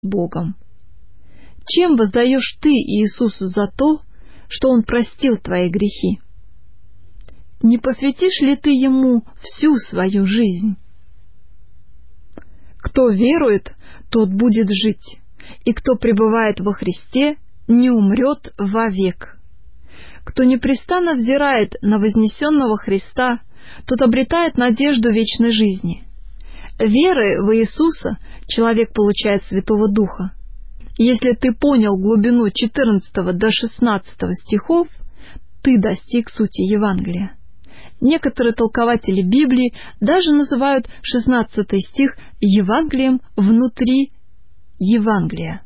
Богом. Чем воздаешь ты Иисусу за то, что Он простил твои грехи? Не посвятишь ли ты Ему всю свою жизнь? Кто верует, тот будет жить, и кто пребывает во Христе, не умрет вовек. Кто непрестанно взирает на вознесенного Христа, тот обретает надежду вечной жизни. Верой в Иисуса человек получает Святого Духа. Если ты понял глубину 14 до 16 стихов, ты достиг сути Евангелия. Некоторые толкователи Библии даже называют 16 стих Евангелием внутри Евангелия.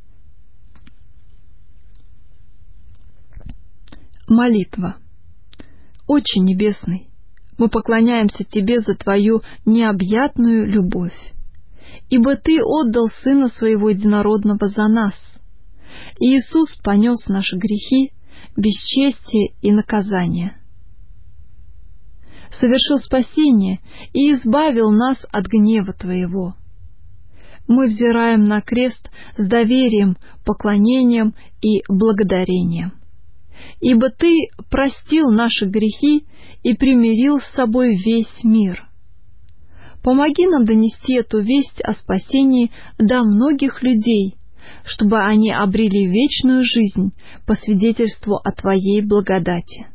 Молитва. Отче Небесный, мы поклоняемся Тебе за Твою необъятную любовь, ибо Ты отдал Сына Своего Единородного за нас. Иисус понес наши грехи, бесчестие и наказание, совершил спасение и избавил нас от гнева Твоего. Мы взираем на крест с доверием, поклонением и благодарением, ибо Ты простил наши грехи и примирил с собой весь мир. Помоги нам донести эту весть о спасении до многих людей, чтобы они обрели вечную жизнь по свидетельству о Твоей благодати.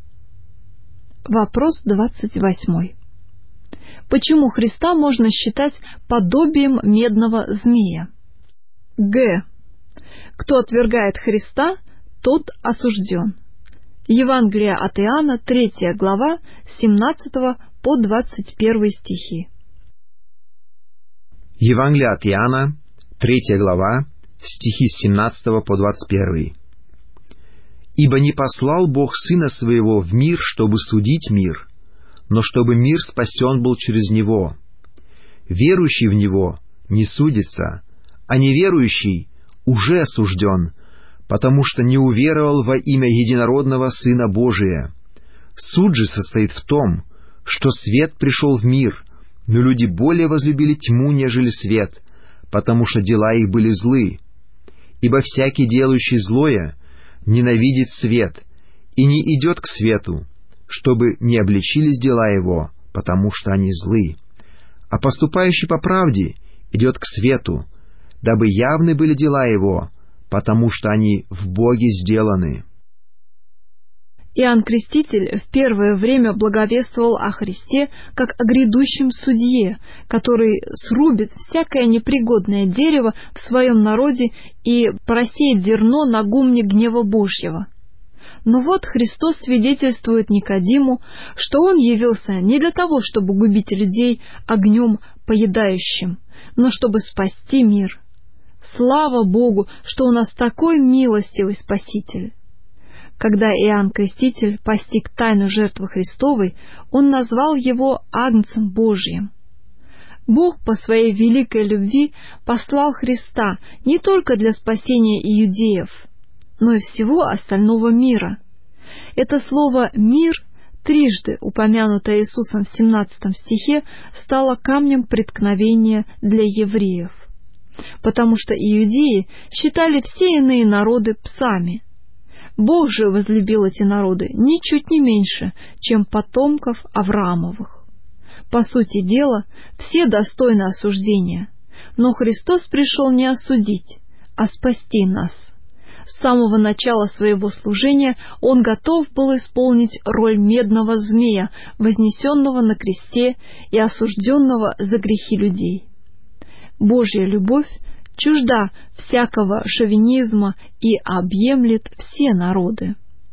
Вопрос 28. Почему Христа можно считать подобием медного змея? Г. Кто отвергает Христа, тот осужден. Евангелие от Иоанна, 3 глава, 17 по 21 стихи. Евангелие от Иоанна, 3 глава, стихи с 17 по 21. «Ибо не послал Бог Сына Своего в мир, чтобы судить мир, но чтобы мир спасен был через Него. Верующий в Него не судится, а неверующий уже осужден, потому что не уверовал во имя Единородного Сына Божия. Суд же состоит в том, что свет пришел в мир, но люди более возлюбили тьму, нежели свет, потому что дела их были злы. Ибо всякий, делающий злое, ненавидит свет и не идет к свету, чтобы не обличились дела его, потому что они злы. А поступающий по правде идет к свету, дабы явны были дела его, потому что они в Боге сделаны». Иоанн Креститель в первое время благовествовал о Христе как о грядущем судье, который срубит всякое непригодное дерево в своем народе и просеет зерно на гумне гнева Божьего. Но вот Христос свидетельствует Никодиму, что Он явился не для того, чтобы губить людей огнем поедающим, но чтобы спасти мир. Слава Богу, что у нас такой милостивый Спаситель! Когда Иоанн Креститель постиг тайну жертвы Христовой, он назвал его Агнцем Божьим. Бог по своей великой любви послал Христа не только для спасения иудеев, но и всего остального мира. Это слово «мир», трижды упомянутое Иисусом в 17 стихе, стало камнем преткновения для евреев, потому что иудеи считали все иные народы псами. Бог же возлюбил эти народы ничуть не меньше, чем потомков Авраамовых. По сути дела, все достойны осуждения, но Христос пришел не осудить, а спасти нас. С самого начала своего служения Он готов был исполнить роль медного змея, вознесенного на кресте и осужденного за грехи людей. Божья любовь чужда всякого шовинизма и объемлет все народы.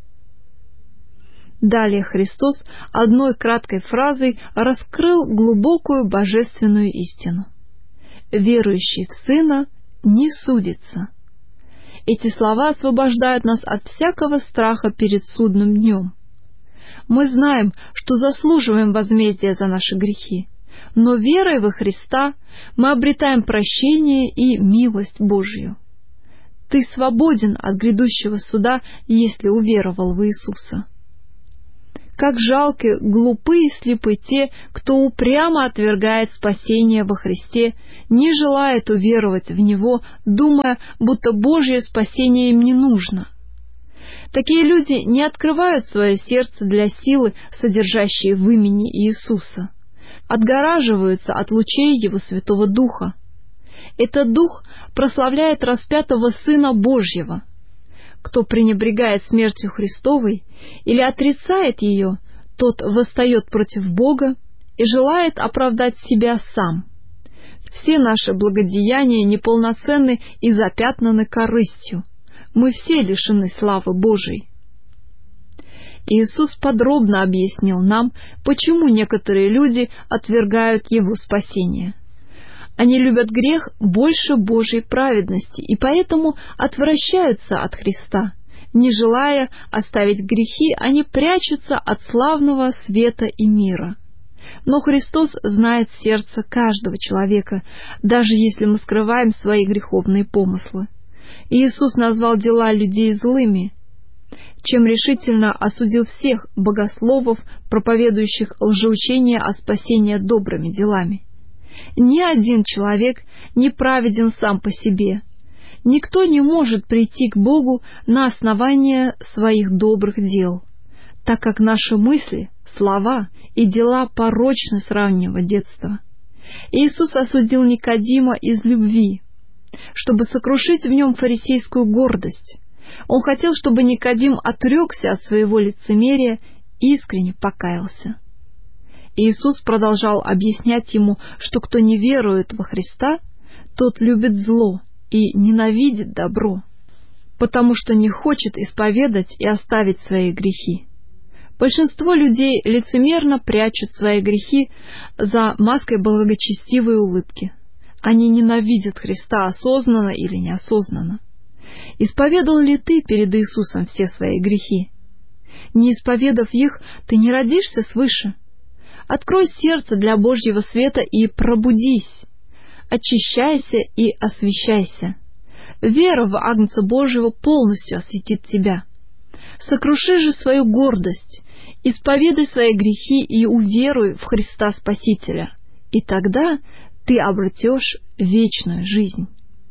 Далее Христос одной краткой фразой раскрыл глубокую божественную истину. Верующий в Сына не судится. Эти слова освобождают нас от всякого страха перед судным днем. Мы знаем, что заслуживаем возмездия за наши грехи, но верой во Христа мы обретаем прощение и милость Божью. Ты свободен от грядущего суда, если уверовал в Иисуса. Как жалки, глупы и слепы те, кто упрямо отвергает спасение во Христе, не желает уверовать в Него, думая, будто Божье спасение им не нужно. Такие люди не открывают свое сердце для силы, содержащей в имени Иисуса, отгораживаются от лучей Его Святого Духа. Этот Дух прославляет распятого Сына Божьего. Кто пренебрегает смертью Христовой или отрицает ее, тот восстает против Бога и желает оправдать себя сам. Все наши благодеяния неполноценны и запятнаны корыстью. Мы все лишены славы Божией. Иисус подробно объяснил нам, почему некоторые люди отвергают Его спасение. Они любят грех больше Божьей праведности и поэтому отвращаются от Христа. Не желая оставить грехи, они прячутся от славного света и мира. Но Христос знает сердце каждого человека, даже если мы скрываем свои греховные помыслы. Иисус назвал дела людей злыми, чем решительно осудил всех богословов, проповедующих лжеучение о спасении добрыми делами. Ни один человек не праведен сам по себе. Никто не может прийти к Богу на основании своих добрых дел, так как наши мысли, слова и дела порочны с раннего детства. Иисус осудил Никодима из любви, чтобы сокрушить в нем фарисейскую гордость. Он хотел, чтобы Никодим отрекся от своего лицемерия и искренне покаялся. Иисус продолжал объяснять ему, что кто не верует во Христа, тот любит зло и ненавидит добро, потому что не хочет исповедать и оставить свои грехи. Большинство людей лицемерно прячут свои грехи за маской благочестивой улыбки. Они ненавидят Христа осознанно или неосознанно. Исповедал ли ты перед Иисусом все свои грехи? Не исповедав их, ты не родишься свыше. Открой сердце для Божьего света и пробудись. Очищайся и освящайся. Вера в Агнца Божьего полностью осветит тебя. Сокруши же свою гордость, исповедай свои грехи и уверуй в Христа Спасителя, и тогда ты обретешь вечную жизнь.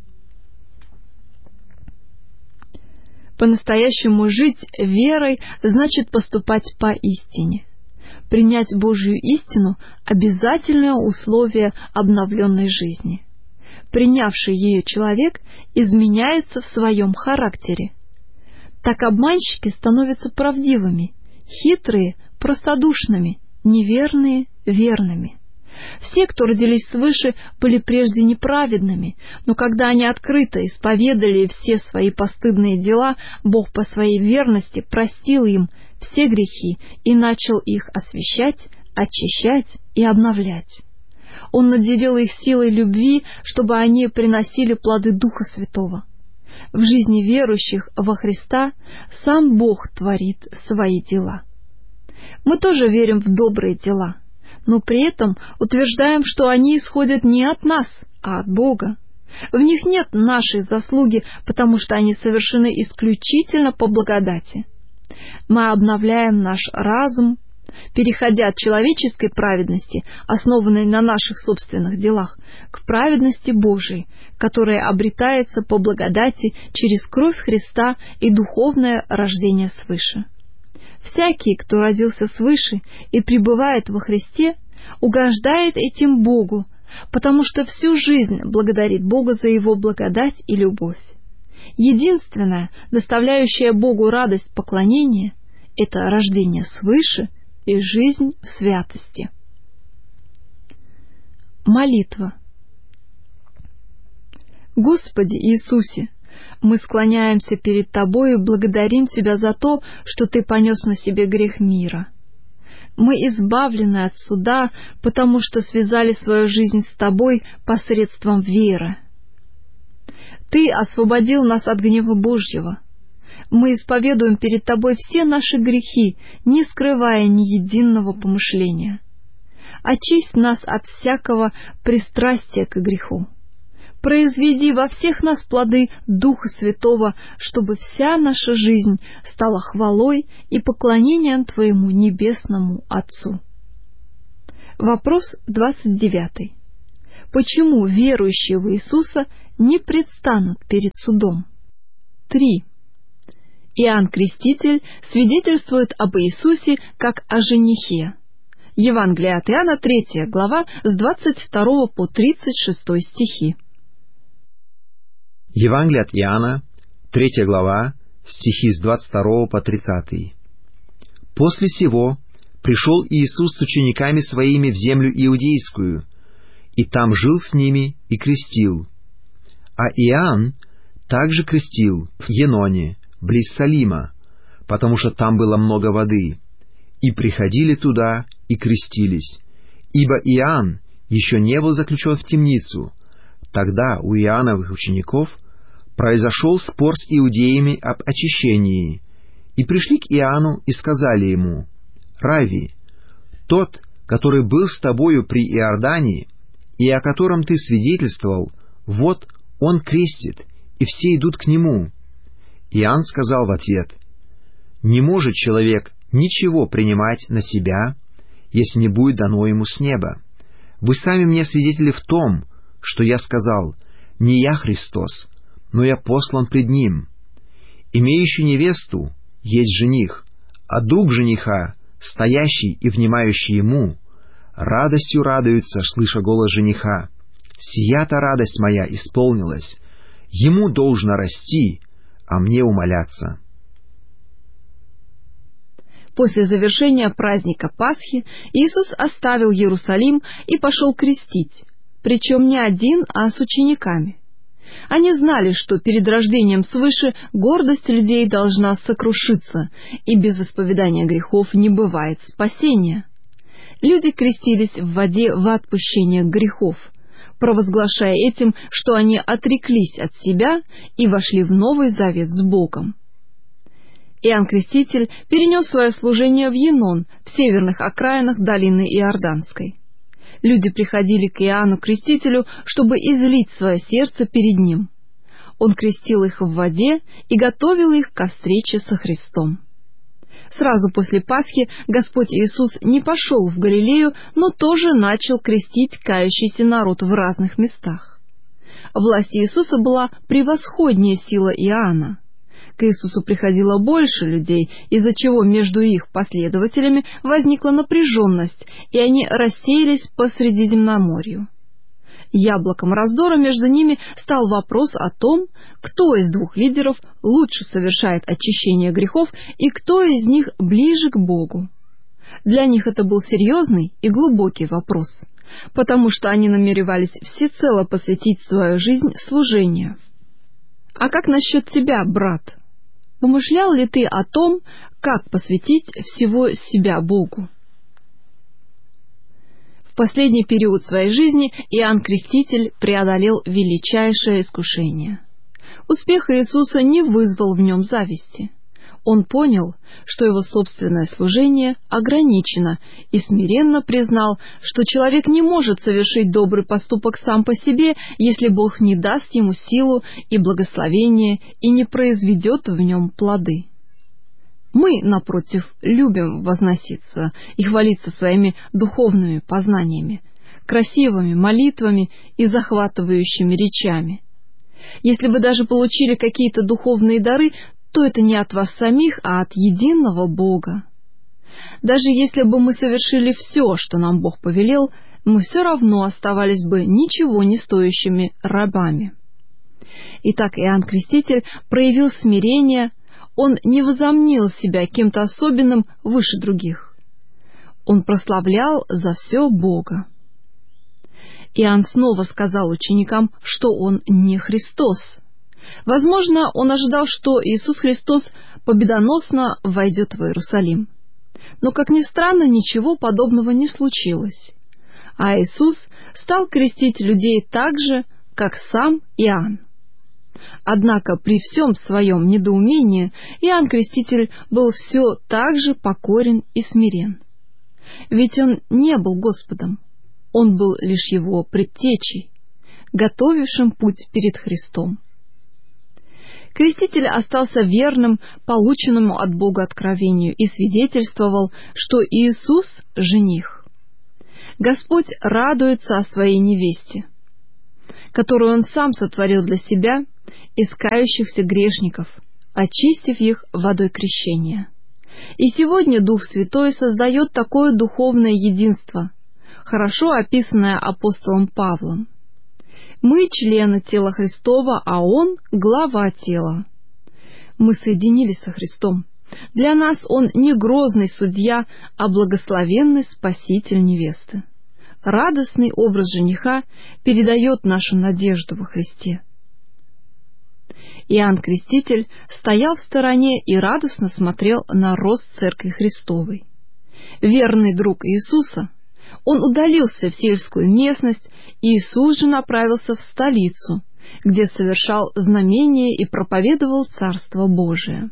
По-настоящему жить верой значит поступать по истине. Принять Божью истину – обязательное условие обновленной жизни. Принявший ее человек изменяется в своем характере. Так обманщики становятся правдивыми, хитрые – простодушными, неверные – верными. Все, кто родились свыше, были прежде неправедными, но когда они открыто исповедали все свои постыдные дела, Бог по своей верности простил им все грехи и начал их освящать, очищать и обновлять. Он наделил их силой любви, чтобы они приносили плоды Духа Святого. В жизни верующих во Христа сам Бог творит свои дела. Мы тоже верим в добрые дела, но при этом утверждаем, что они исходят не от нас, а от Бога. В них нет нашей заслуги, потому что они совершены исключительно по благодати. Мы обновляем наш разум, переходя от человеческой праведности, основанной на наших собственных делах, к праведности Божией, которая обретается по благодати через кровь Христа и духовное рождение свыше. Всякий, кто родился свыше и пребывает во Христе, угождает этим Богу, потому что всю жизнь благодарит Бога за Его благодать и любовь. Единственное, доставляющее Богу радость поклонения, это рождение свыше и жизнь в святости. Молитва. Господи Иисусе, мы склоняемся перед Тобой и благодарим Тебя за то, что Ты понес на себе грех мира. Мы избавлены от суда, потому что связали свою жизнь с Тобой посредством веры. Ты освободил нас от гнева Божьего. Мы исповедуем перед Тобой все наши грехи, не скрывая ни единого помышления. Очисть нас от всякого пристрастия к греху. произведи во всех нас плоды Духа Святого, чтобы вся наша жизнь стала хвалой и поклонением Твоему Небесному Отцу. Вопрос 29. Почему верующие в Иисуса не предстанут перед судом? 3. Иоанн Креститель свидетельствует об Иисусе как о женихе. Евангелие от Иоанна, 3 глава, с 22 по 36 стихи. Евангелие от Иоанна, 3 глава, стихи с 22 по 30. «После сего пришел Иисус с учениками Своими в землю Иудейскую, и там жил с ними и крестил. А Иоанн также крестил в Еноне, близ Салима, потому что там было много воды, и приходили туда и крестились, ибо Иоанн еще не был заключен в темницу. Тогда у Иоанновых учеников произошел спор с иудеями об очищении, и пришли к Иоанну и сказали ему: «Рави, тот, который был с тобою при Иордане, и о котором ты свидетельствовал, вот он крестит, и все идут к нему». Иоанн сказал в ответ: «Не может человек ничего принимать на себя, если не будет дано ему с неба. Вы сами мне свидетели в том, что я сказал: не я Христос, но я послан пред ним. Имеющий невесту есть жених, а друг жениха, стоящий и внимающий ему, радостью радуется, слыша голос жениха: сия-то радость моя исполнилась, ему должно расти, а мне умоляться». После завершения праздника Пасхи Иисус оставил Иерусалим и пошел крестить, причем не один, а с учениками. Они знали, что перед рождением свыше гордость людей должна сокрушиться, и без исповедания грехов не бывает спасения. Люди крестились в воде во отпущение грехов, провозглашая этим, что они отреклись от себя и вошли в Новый Завет с Богом. Иоанн Креститель перенес свое служение в Енон, в северных окраинах долины Иорданской. Люди приходили к Иоанну Крестителю, чтобы излить свое сердце перед ним. Он крестил их в воде и готовил их ко встрече со Христом. Сразу после Пасхи Господь Иисус не пошел в Галилею, но тоже начал крестить кающийся народ в разных местах. Власть Иисуса была превосходнее силы Иоанна. К Иисусу приходило больше людей, из-за чего между их последователями возникла напряженность, и они рассеялись по Средиземноморью. Яблоком раздора между ними стал вопрос о том, кто из двух лидеров лучше совершает очищение грехов и кто из них ближе к Богу. Для них это был серьезный и глубокий вопрос, потому что они намеревались всецело посвятить свою жизнь служению. А как насчет тебя, брат? Помышлял ли ты о том, как посвятить всего себя Богу? В последний период своей жизни Иоанн Креститель преодолел величайшее искушение. Успех Иисуса не вызвал в нем зависти. Он понял, что его собственное служение ограничено, и смиренно признал, что человек не может совершить добрый поступок сам по себе, если Бог не даст ему силу и благословение и не произведет в нем плоды. Мы, напротив, любим возноситься и хвалиться своими духовными познаниями, красивыми молитвами и захватывающими речами. Если вы даже получили какие-то духовные дары, то это не от вас самих, а от единого Бога. Даже если бы мы совершили все, что нам Бог повелел, мы все равно оставались бы ничего не стоящими рабами. Итак, Иоанн Креститель проявил смирение, он не возомнил себя кем-то особенным выше других. Он прославлял за все Бога. Иоанн снова сказал ученикам, что он не Христос. Возможно, он ожидал, что Иисус Христос победоносно войдет в Иерусалим. Но, как ни странно, ничего подобного не случилось. А Иисус стал крестить людей так же, как сам Иоанн. Однако при всем своем недоумении Иоанн Креститель был все так же покорен и смирен. Ведь он не был Господом, он был лишь его предтечей. готовившим путь перед Христом. Креститель остался верным полученному от Бога откровению и свидетельствовал, что Иисус – жених. Господь радуется о своей невесте, которую Он сам сотворил для себя, из кающихся грешников, очистив их водой крещения. И сегодня Дух Святой создает такое духовное единство, хорошо описанное апостолом Павлом. Мы члены тела Христова, а Он — глава тела. Мы соединились со Христом. Для нас Он не грозный судья, а благословенный спаситель невесты. Радостный образ жениха передает нашу надежду во Христе. Иоанн Креститель стоял в стороне и радостно смотрел на рост Церкви Христовой. Верный друг Иисуса, он удалился в сельскую местность, и Иисус же направился в столицу, где совершал знамения и проповедовал Царство Божие.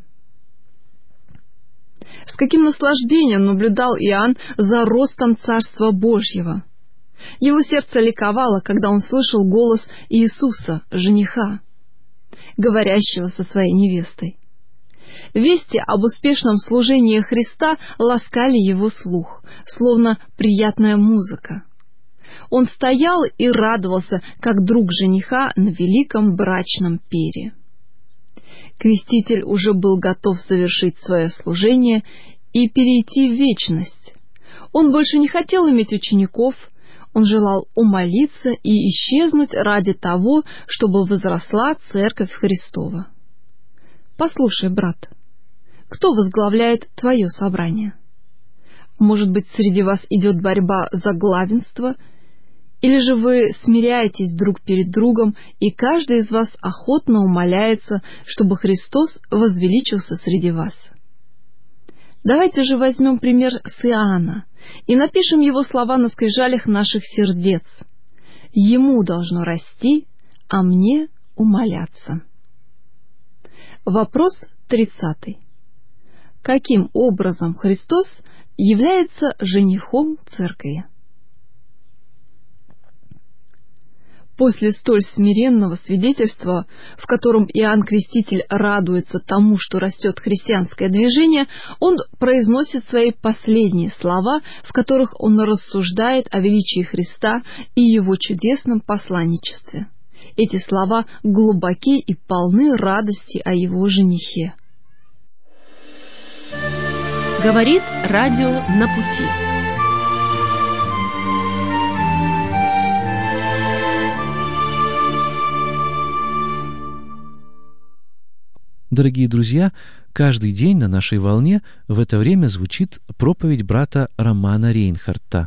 С каким наслаждением наблюдал Иоанн за ростом Царства Божьего! Его сердце ликовало, когда он слышал голос Иисуса, жениха, говорящего со своей невестой. Вести об успешном служении Христа ласкали его слух, словно приятная музыка. Он стоял и радовался, как друг жениха на великом брачном пире. Креститель уже был готов завершить свое служение и перейти в вечность. Он больше не хотел иметь учеников, он желал умолиться и исчезнуть ради того, чтобы возросла Церковь Христова. Послушай, брат, кто возглавляет твое собрание? Может быть, среди вас идет борьба за главенство, или же вы смиряетесь друг перед другом, и каждый из вас охотно умоляется, чтобы Христос возвеличился среди вас? Давайте же возьмем пример с Иоанна и напишем его слова на скрижалях наших сердец. Ему должно расти, а мне умоляться. Вопрос 30. Каким образом Христос является женихом Церкви? После столь смиренного свидетельства, в котором Иоанн Креститель радуется тому, что растет христианское движение, он произносит свои последние слова, в которых он рассуждает о величии Христа и его чудесном посланничестве. Эти слова глубоки и полны радости о его женихе. Говорит радио «На пути». Дорогие друзья, каждый день на нашей волне в это время звучит проповедь брата Романа Рейнхарта.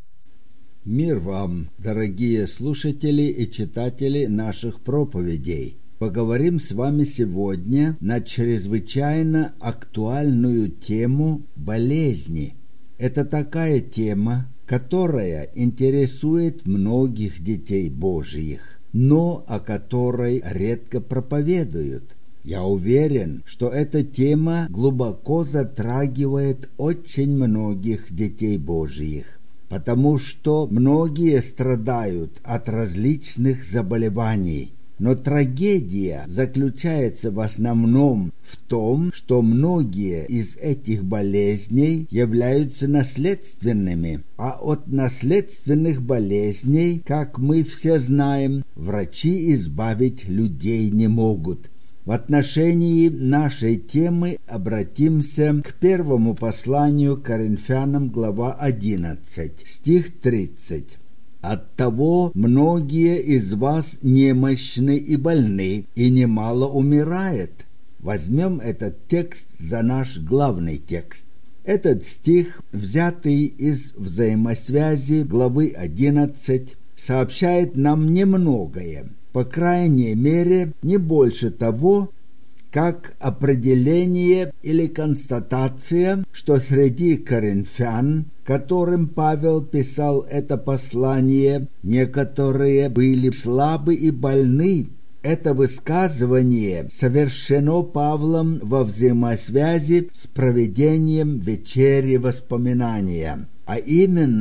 Мир вам, дорогие слушатели и читатели наших проповедей! Поговорим с вами сегодня на чрезвычайно актуальную тему болезни. Это такая тема, которая интересует многих детей Божьих, но о которой редко проповедуют. Я уверен, что эта тема глубоко затрагивает очень многих детей Божьих, потому что многие страдают от различных заболеваний. Но трагедия заключается в основном в том, что многие из этих болезней являются наследственными, а от наследственных болезней, как мы все знаем, врачи избавить людей не могут. В отношении нашей темы обратимся к первому посланию Коринфянам, глава 11, стих 30. «Оттого многие из вас немощны и больны, и немало умирает». Возьмем этот текст за наш главный текст. Этот стих, взятый из взаимосвязи главы 11, сообщает нам немногое, по крайней мере, не больше того, как определение или констатация, что среди коринфян, которым Павел писал это послание, некоторые были слабы и больны. Это высказывание совершено Павлом во взаимосвязи с проведением вечери воспоминания. А именно,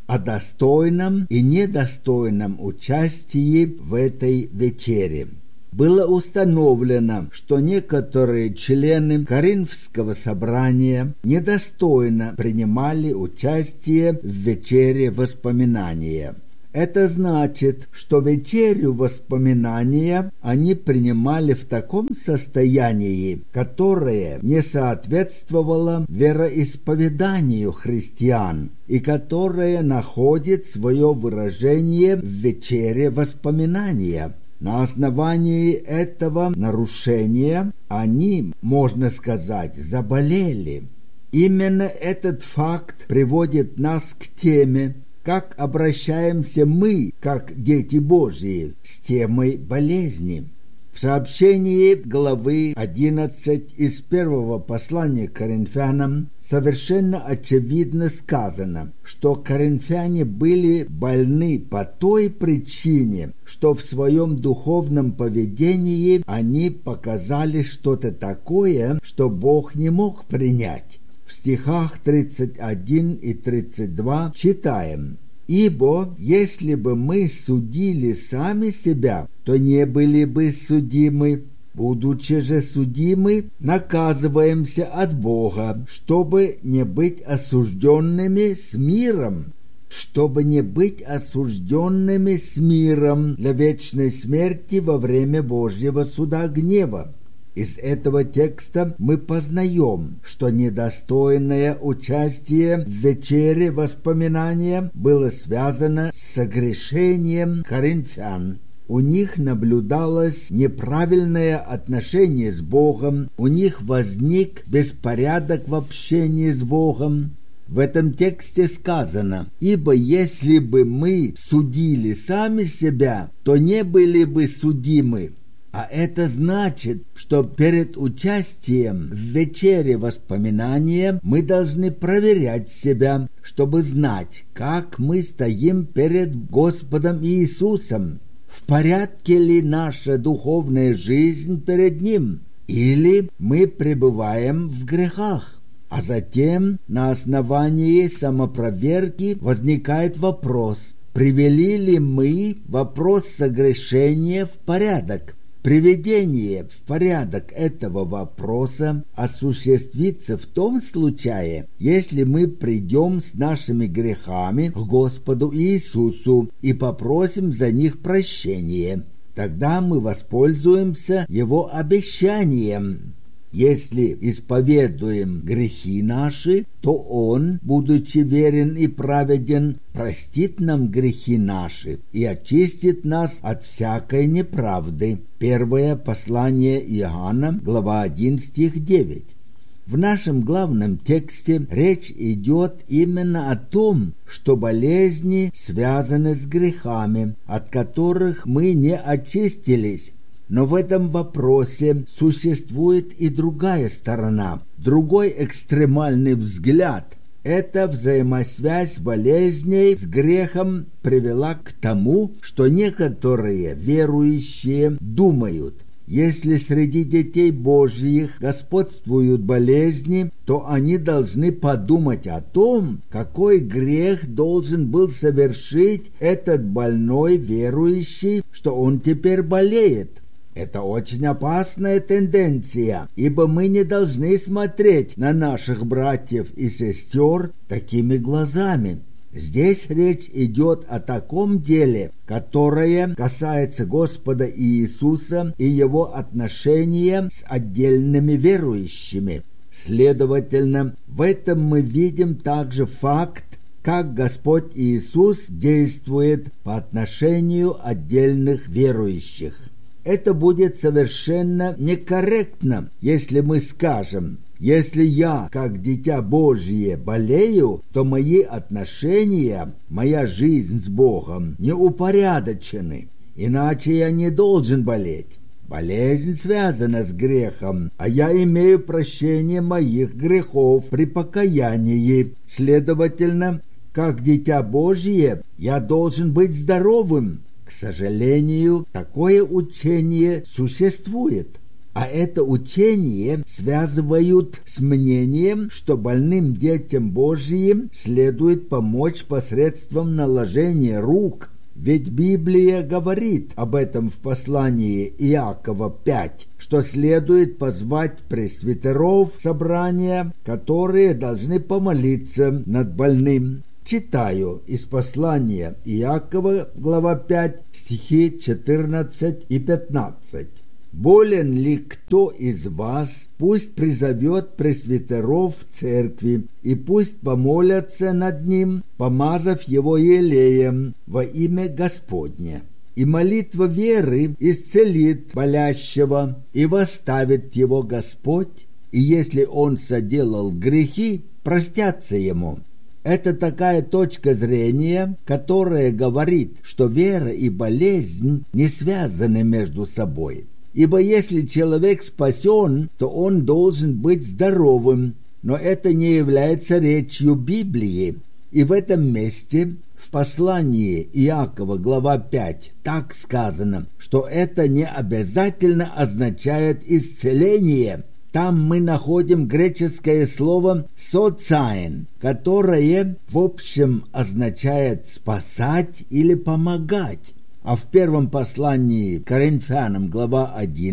о достойном и недостойном участии в этой вечере. Было установлено, что некоторые члены Коринфского собрания недостойно принимали участие в вечере воспоминания. Это значит, что вечерю воспоминания они принимали в таком состоянии, которое не соответствовало вероисповеданию христиан и которое находит свое выражение в вечере воспоминания. На основании этого нарушения они, можно сказать, заболели. Именно этот факт приводит нас к теме, как обращаемся мы, как дети Божьи, с темой болезни. В сообщении главы 11 из первого послания к Коринфянам совершенно очевидно сказано, что коринфяне были больны по той причине, что в своем духовном поведении они показали что-то такое, что Бог не мог принять. В стихах 31 и 32 читаем: «Ибо если бы мы судили сами себя, то не были бы судимы. Будучи же судимы, наказываемся от Бога, чтобы не быть осужденными с миром». Чтобы не быть осужденными с миром для вечной смерти во время Божьего суда гнева. Из этого текста мы познаем, что недостойное участие в вечере воспоминания было связано с согрешением коринфян. У них наблюдалось неправильное отношение с Богом, у них возник беспорядок в общении с Богом. В этом тексте сказано: «Ибо если бы мы судили сами себя, то не были бы судимы». А это значит, что перед участием в вечере воспоминания мы должны проверять себя, чтобы знать, как мы стоим перед Господом Иисусом. В порядке ли наша духовная жизнь перед Ним? Или мы пребываем в грехах? А затем на основании самопроверки возникает вопрос: привели ли мы вопрос согрешения в порядок? Приведение в порядок этого вопроса осуществится в том случае, если мы придем с нашими грехами к Господу Иисусу и попросим за них прощения. Тогда мы воспользуемся Его обещанием. Если исповедуем грехи наши, то Он, будучи верен и праведен, простит нам грехи наши и очистит нас от всякой неправды. Первое послание Иоанна, глава 1, стих 9. В нашем главном тексте речь идет именно о том, что болезни связаны с грехами, от которых мы не очистились. Но в этом вопросе существует и другая сторона, другой экстремальный взгляд. Эта взаимосвязь болезней с грехом привела к тому, что некоторые верующие думают: если среди детей Божьих господствуют болезни, то они должны подумать о том, какой грех должен был совершить этот больной верующий, что он теперь болеет. Это очень опасная тенденция, ибо мы не должны смотреть на наших братьев и сестер такими глазами. Здесь речь идет о таком деле, которое касается Господа Иисуса и Его отношения с отдельными верующими. Следовательно, в этом мы видим также факт, как Господь Иисус действует по отношению отдельных верующих. Это будет совершенно некорректно, если мы скажем: если я, как дитя Божье, болею, то мои отношения, моя жизнь с Богом не упорядочены, иначе я не должен болеть. Болезнь связана с грехом, а я имею прощение моих грехов при покаянии. Следовательно, как дитя Божье, я должен быть здоровым. К сожалению, такое учение существует. А это учение связывают с мнением, что больным детям Божьим следует помочь посредством наложения рук. Ведь Библия говорит об этом в послании Иакова 5, что следует позвать пресвитеров собрания, которые должны помолиться над больным. Читаю из послания Иакова, глава 5, стихи 14 и 15. «Болен ли кто из вас, пусть призовет пресвитеров в церкви, и пусть помолятся над ним, помазав его елеем во имя Господне. И молитва веры исцелит болящего, и восставит его Господь, и если он соделал грехи, простятся ему». Это такая точка зрения, которая говорит, что вера и болезнь не связаны между собой. Ибо если человек спасен, то он должен быть здоровым, но это не является речью Библии. И в этом месте, в послании Иакова, глава 5, так сказано, что это не обязательно означает исцеление. Там мы находим греческое слово «соцайн», которое в общем означает «спасать» или «помогать». А в первом послании к Коринфянам, глава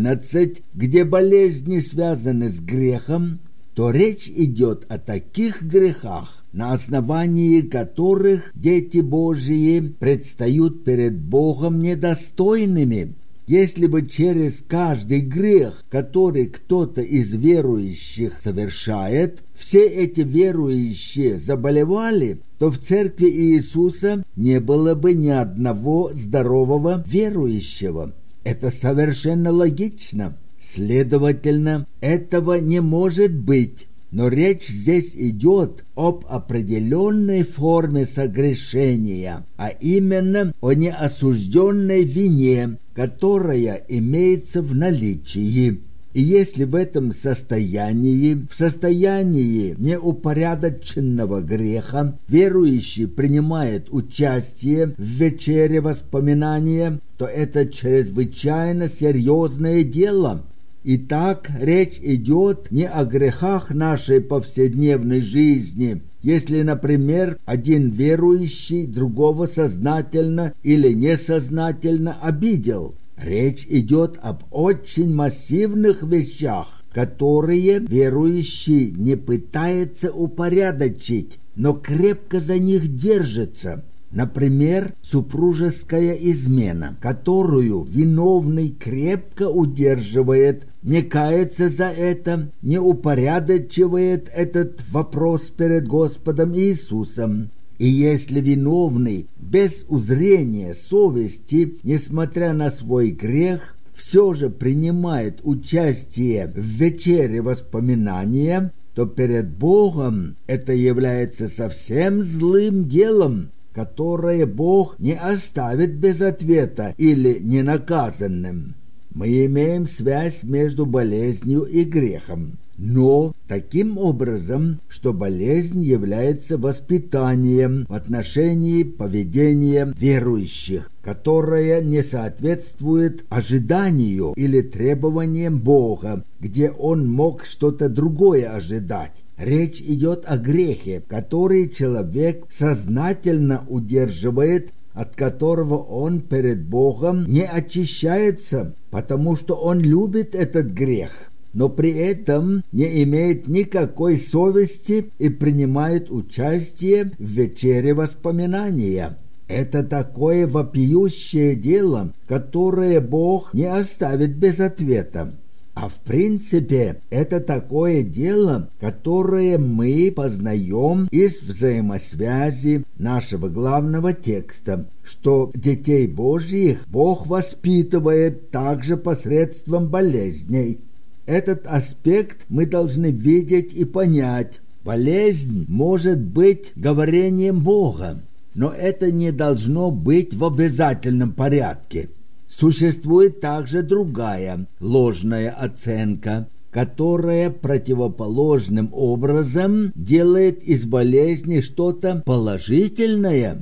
11, где болезни связаны с грехом, то речь идет о таких грехах, на основании которых дети Божьи предстают перед Богом недостойными. Если бы через каждый грех, который кто-то из верующих совершает, все эти верующие заболевали, то в церкви Иисуса не было бы ни одного здорового верующего. Это совершенно логично. Следовательно, этого не может быть. Но речь здесь идет об определенной форме согрешения, а именно о неосужденной вине, которая имеется в наличии. И если в этом состоянии, в состоянии неупорядоченного греха, верующий принимает участие в вечере воспоминания, то это чрезвычайно серьезное дело. Итак, речь идет не о грехах нашей повседневной жизни. Если, например, один верующий другого сознательно или несознательно обидел, речь идет об очень массивных вещах, которые верующий не пытается упорядочить, но крепко за них держится. Например, супружеская измена, которую виновный крепко удерживает, не кается за это, не упорядочивает этот вопрос перед Господом Иисусом. И если виновный без узрения совести, несмотря на свой грех, все же принимает участие в вечере воспоминания, то перед Богом это является совсем злым делом, которое Бог не оставит без ответа или ненаказанным. Мы имеем связь между болезнью и грехом, но таким образом, что болезнь является воспитанием в отношении поведения верующих, которое не соответствует ожиданию или требованиям Бога, где Он мог что-то другое ожидать. Речь идет о грехе, который человек сознательно удерживает, от которого он перед Богом не очищается, потому что он любит этот грех, но при этом не имеет никакой совести и принимает участие в вечере воспоминания. Это такое вопиющее дело, которое Бог не оставит без ответа. А в принципе, это такое дело, которое мы познаем из взаимосвязи нашего главного текста, что детей Божьих Бог воспитывает также посредством болезней. Этот аспект мы должны видеть и понять. Болезнь может быть говорением Бога, но это не должно быть в обязательном порядке. Существует также другая ложная оценка, которая противоположным образом делает из болезни что-то положительное.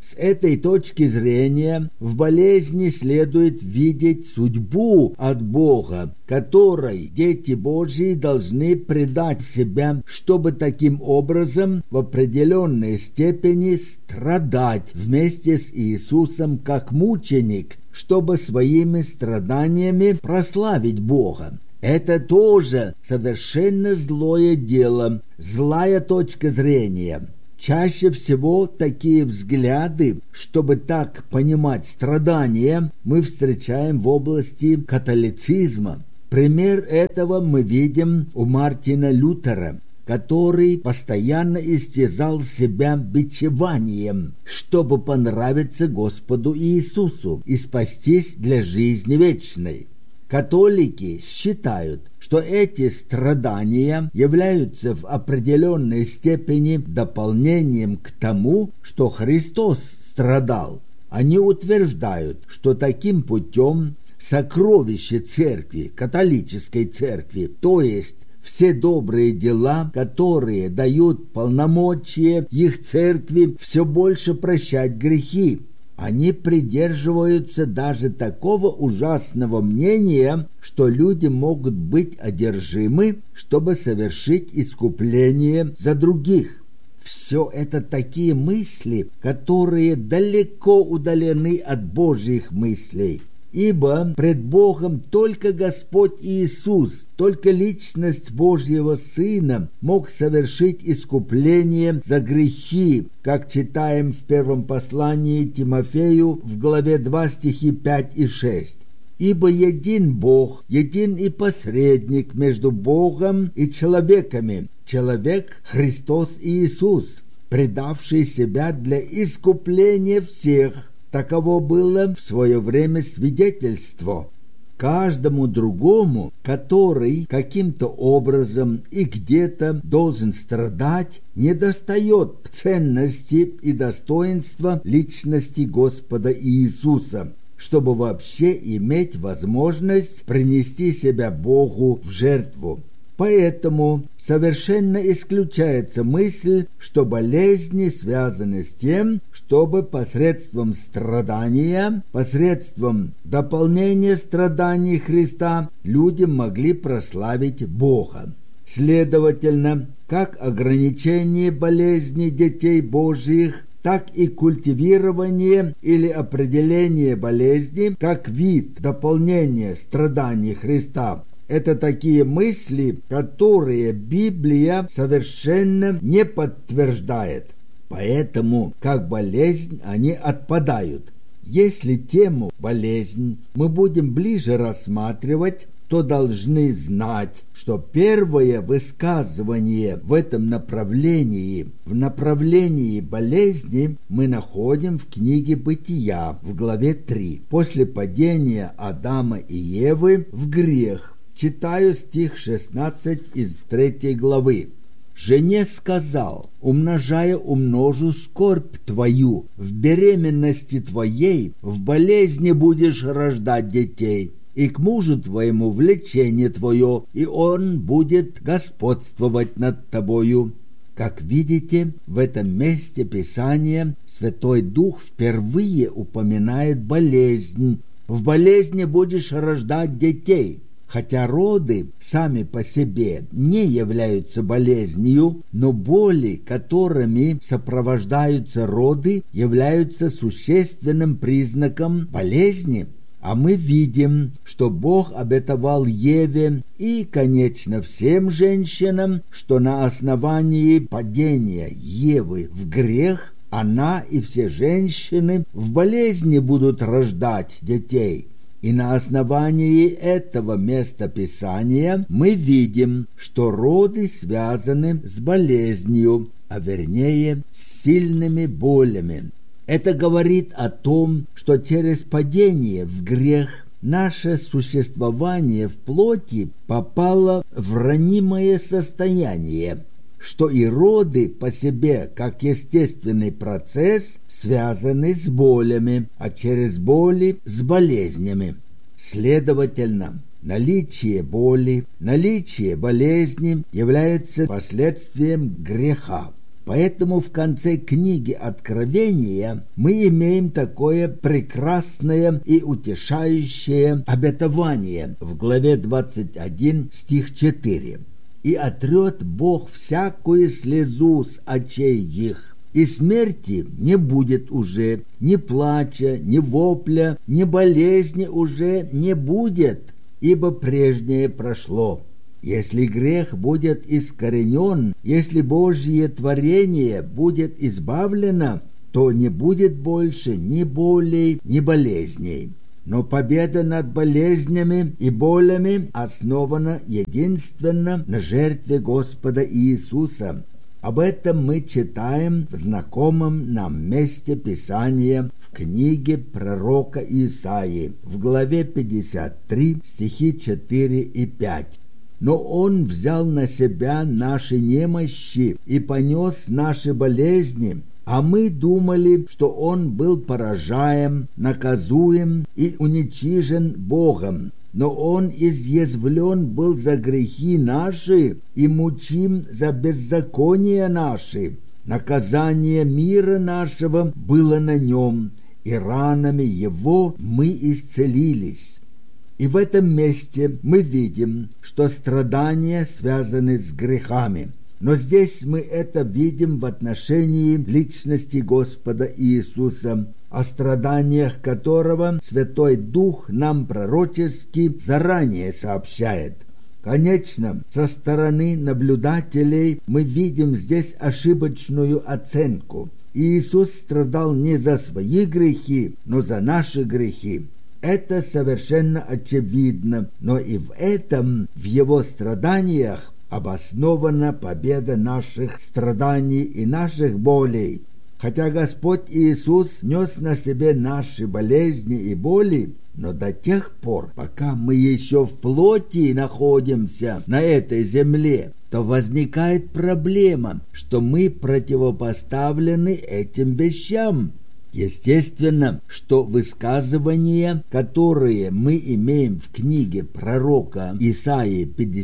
С этой точки зрения в болезни следует видеть судьбу от Бога, которой дети Божьи должны предать себя, чтобы таким образом в определенной степени страдать вместе с Иисусом как мученик, чтобы своими страданиями прославить Бога. Это тоже совершенно злое дело, злая точка зрения. Чаще всего такие взгляды, чтобы так понимать страдания, мы встречаем в области католицизма. Пример этого мы видим у Мартина Лютера, который постоянно истязал себя бичеванием, чтобы понравиться Господу Иисусу и спастись для жизни вечной. Католики считают, что эти страдания являются в определенной степени дополнением к тому, что Христос страдал. Они утверждают, что таким путем сокровище церкви, католической церкви, то есть все добрые дела, которые дают полномочия их церкви все больше прощать грехи. Они придерживаются даже такого ужасного мнения, что люди могут быть одержимы, чтобы совершить искупление за других. Все это такие мысли, которые далеко удалены от Божьих мыслей. Ибо пред Богом только Господь Иисус, только личность Божьего Сына мог совершить искупление за грехи, как читаем в первом послании Тимофею в главе 2 стихи 5 и 6. «Ибо един Бог, един и посредник между Богом и человеками, человек Христос Иисус, предавший себя для искупления всех». Таково было в свое время свидетельство. Каждому другому, который каким-то образом и где-то должен страдать, недостает ценности и достоинства личности Господа Иисуса, чтобы вообще иметь возможность принести себя Богу в жертву. Поэтому совершенно исключается мысль, что болезни связаны с тем, чтобы посредством страдания, посредством дополнения страданий Христа люди могли прославить Бога. Следовательно, как ограничение болезней детей Божьих, так и культивирование или определение болезни как вид дополнения страданий Христа – это такие мысли, которые Библия совершенно не подтверждает. Поэтому, как болезнь, они отпадают. Если тему «болезнь» мы будем ближе рассматривать, то должны знать, что первое высказывание в этом направлении, в направлении болезни, мы находим в книге «Бытия» в главе 3, после падения Адама и Евы в грех. Читаю стих 16 из 3 главы. «Жене сказал: умножая умножу скорбь твою, в беременности твоей, в болезни будешь рождать детей, и к мужу твоему влечение твое, и он будет господствовать над тобою». Как видите, в этом месте Писания Святой Дух впервые упоминает болезнь. В болезни будешь рождать детей. Хотя роды сами по себе не являются болезнью, но боли, которыми сопровождаются роды, являются существенным признаком болезни. А мы видим, что Бог обетовал Еве и, конечно, всем женщинам, что на основании падения Евы в грех она и все женщины в болезни будут рождать детей. И на основании этого места Писания мы видим, что роды связаны с болезнью, а вернее с сильными болями. Это говорит о том, что через падение в грех наше существование в плоти попало в ранимое состояние, что и роды по себе, как естественный процесс, связаны с болями, а через боли с болезнями. Следовательно, наличие боли, наличие болезни является последствием греха. Поэтому в конце книги Откровения мы имеем такое прекрасное и утешающее обетование в главе 21, стих 4. «И отрет Бог всякую слезу с очей их, и смерти не будет уже, ни плача, ни вопля, ни болезни уже не будет, ибо прежнее прошло». Если грех будет искоренен, если Божье творение будет избавлено, то не будет больше ни болей, ни болезней. Но победа над болезнями и болями основана единственно на жертве Господа Иисуса. Об этом мы читаем в знакомом нам месте Писания в книге пророка Исаии, в главе 53, стихи 4 и 5. «Но Он взял на себя наши немощи и понес наши болезни, а мы думали, что Он был поражаем, наказуем и уничижен Богом. Но Он изъязвлен был за грехи наши и мучим за беззакония наши. Наказание мира нашего было на Нем, и ранами Его мы исцелились». И в этом месте мы видим, что страдания связаны с грехами. Но здесь мы это видим в отношении личности Господа Иисуса, о страданиях которого Святой Дух нам пророчески заранее сообщает. Конечно, со стороны наблюдателей мы видим здесь ошибочную оценку. Иисус страдал не за свои грехи, но за наши грехи. Это совершенно очевидно, но и в этом, в Его страданиях, обоснована победа наших страданий и наших болей. Хотя Господь Иисус нес на себе наши болезни и боли, но до тех пор, пока мы еще в плоти находимся на этой земле, то возникает проблема, что мы противопоставлены этим вещам. Естественно, что высказывания, которые мы имеем в книге пророка Исаии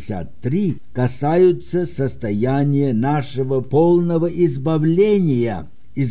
53, касаются состояния нашего полного избавления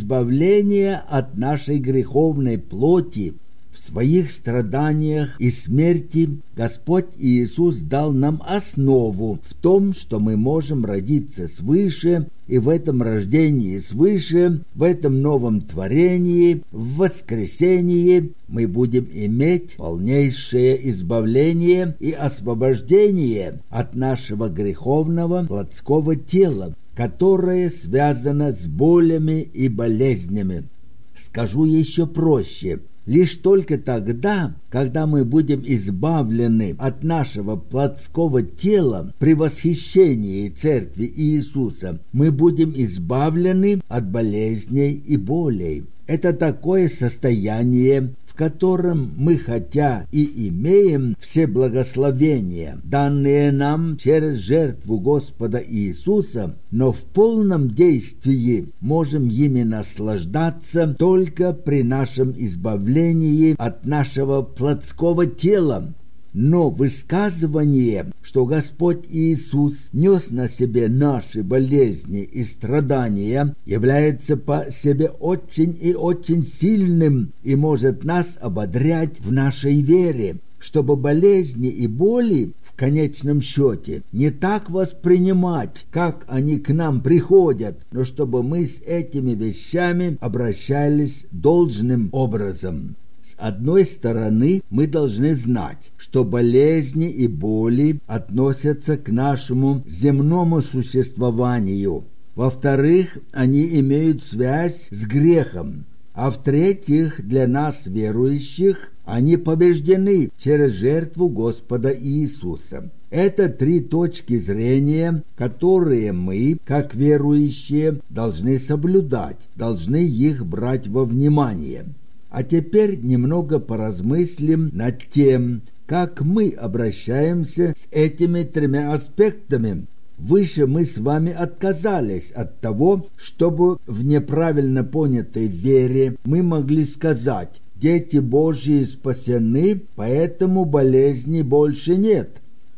от нашей греховной плоти. В своих страданиях и смерти Господь Иисус дал нам основу в том, что мы можем родиться свыше, и в этом рождении свыше, в этом новом творении, в воскресении мы будем иметь полнейшее избавление и освобождение от нашего греховного плотского тела, которое связано с болями и болезнями. Скажу еще проще. Лишь только тогда, когда мы будем избавлены от нашего плотского тела при восхищении Церкви Иисуса, мы будем избавлены от болезней и болей. Это такое состояние, в котором мы, хотя и имеем все благословения, данные нам через жертву Господа Иисуса, но в полном действии можем ими наслаждаться только при нашем избавлении от нашего плотского тела. Но высказывание, что Господь Иисус нес на себе наши болезни и страдания, является по себе очень и очень сильным и может нас ободрять в нашей вере, чтобы болезни и боли в конечном счете не так воспринимать, как они к нам приходят, но чтобы мы с этими вещами обращались должным образом. С одной стороны, мы должны знать, что болезни и боли относятся к нашему земному существованию. Во-вторых, они имеют связь с грехом. А в-третьих, для нас, верующих, они побеждены через жертву Господа Иисуса. Это три точки зрения, которые мы, как верующие, должны соблюдать, должны их брать во внимание. А теперь немного поразмыслим над тем, как мы обращаемся с этими тремя аспектами. Выше мы с вами отказались от того, чтобы в неправильно понятой вере мы могли сказать: дети Божьи спасены, поэтому болезней больше нет.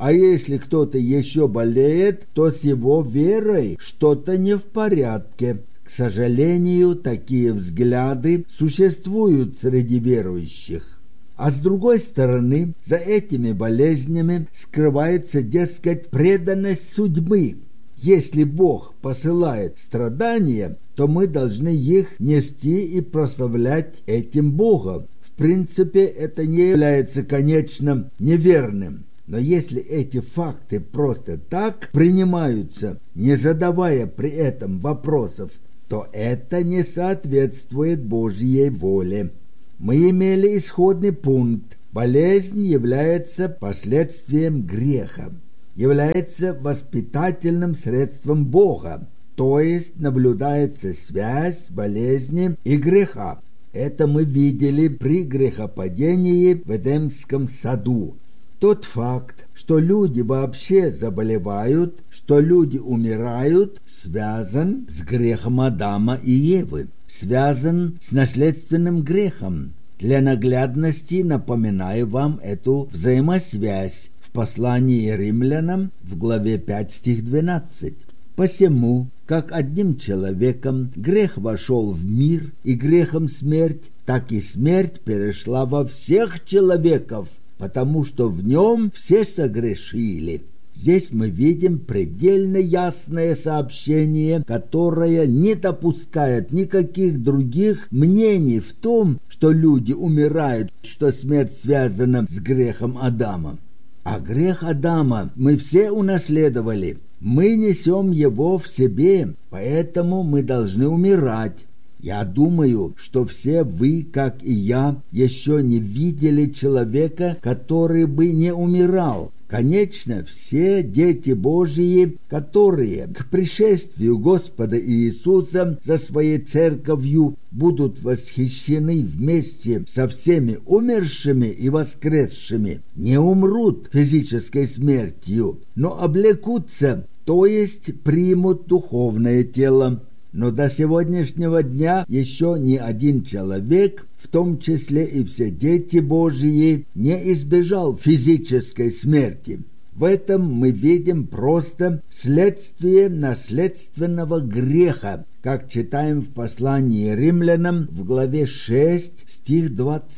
А если кто-то еще болеет, то с его верой что-то не в порядке. К сожалению, такие взгляды существуют среди верующих. А с другой стороны, за этими болезнями скрывается, дескать, преданность судьбы. Если Бог посылает страдания, то мы должны их нести и прославлять этим Богом. В принципе, это не является, конечно, неверным. Но если эти факты просто так принимаются, не задавая при этом вопросов, то это не соответствует Божьей воле. Мы имели исходный пункт. Болезнь является последствием греха, является воспитательным средством Бога, то есть наблюдается связь болезни и греха. Это мы видели при грехопадении в Эдемском саду. Тот факт, что люди вообще заболевают, что люди умирают, связан с грехом Адама и Евы, связан с наследственным грехом. Для наглядности напоминаю вам эту взаимосвязь в послании Римлянам в главе 5, стих 12. «Посему, как одним человеком грех вошел в мир, и грехом смерть, так и смерть перешла во всех человеков, потому что в нем все согрешили». Здесь мы видим предельно ясное сообщение, которое не допускает никаких других мнений в том, что люди умирают, что смерть связана с грехом Адама. А грех Адама мы все унаследовали. Мы несем его в себе, поэтому мы должны умирать. Я думаю, что все вы, как и я, еще не видели человека, который бы не умирал. Конечно, все дети Божьи, которые к пришествию Господа Иисуса за своей церковью будут восхищены вместе со всеми умершими и воскресшими, не умрут физической смертью, но облекутся, то есть примут духовное тело. Но до сегодняшнего дня еще ни один человек, в том числе и все дети Божьи, не избежал физической смерти. В этом мы видим просто следствие наследственного греха, как читаем в послании Римлянам в главе 6, стих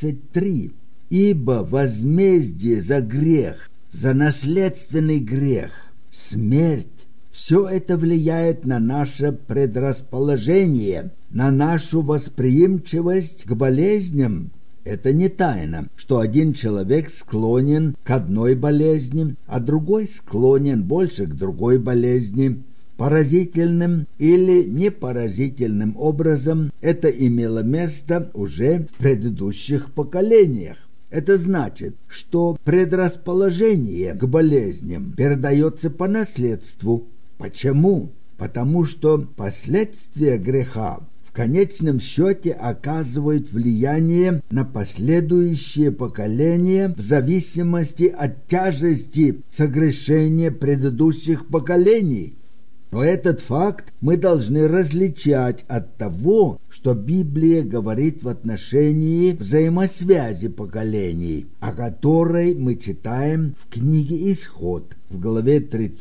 23. «Ибо возмездие за грех, за наследственный грех, смерть, все это влияет на наше предрасположение, на нашу восприимчивость к болезням. Это не тайна, что один человек склонен к одной болезни, а другой склонен больше к другой болезни. Поразительным или непоразительным образом это имело место уже в предыдущих поколениях. Это значит, что предрасположение к болезням передается по наследству. Почему? Потому что последствия греха в конечном счете оказывают влияние на последующие поколения в зависимости от тяжести согрешения предыдущих поколений. Но этот факт мы должны различать от того, что Библия говорит в отношении взаимосвязи поколений, о которой мы читаем в книге «Исход» в главе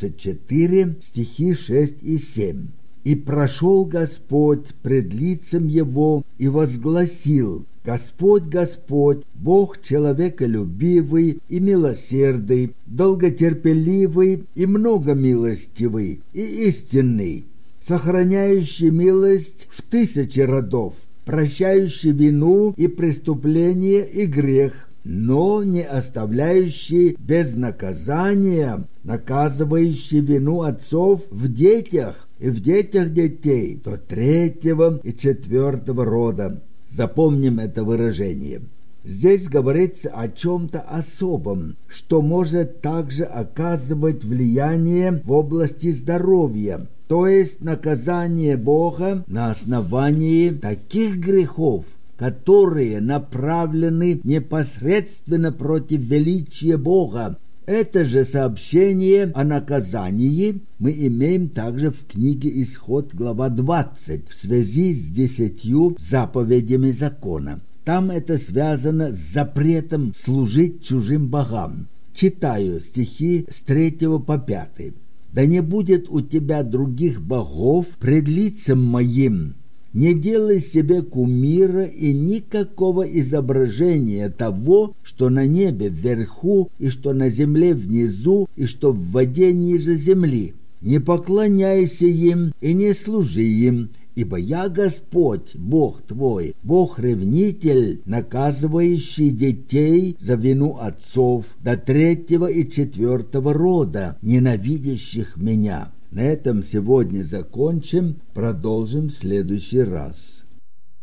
34, стихи 6 и 7. «И прошел Господь пред лицем его и возгласил: Господь, Господь, Бог человеколюбивый и милосердный, долготерпеливый и многомилостивый и истинный, сохраняющий милость в 1000 родов, прощающий вину и преступление и грех, но не оставляющий без наказания, наказывающий вину отцов в детях и в детях детей до 3-го и 4-го рода». Запомним это выражение. Здесь говорится о чем-то особом, что может также оказывать влияние в области здоровья, то есть наказание Бога на основании таких грехов, которые направлены непосредственно против величия Бога. Это же сообщение о наказании мы имеем также в книге «Исход», глава 20, в связи с 10 заповедями закона. Там это связано с запретом служить чужим богам. Читаю стихи с 3 по 5. «Да не будет у тебя других богов пред лицем моим. Не делай себе кумира и никакого изображения того, что на небе вверху, и что на земле внизу, и что в воде ниже земли. Не поклоняйся им и не служи им, ибо я Господь, Бог твой, Бог-ревнитель, наказывающий детей за вину отцов до 3-го и 4-го рода, ненавидящих меня». На этом сегодня закончим, продолжим в следующий раз.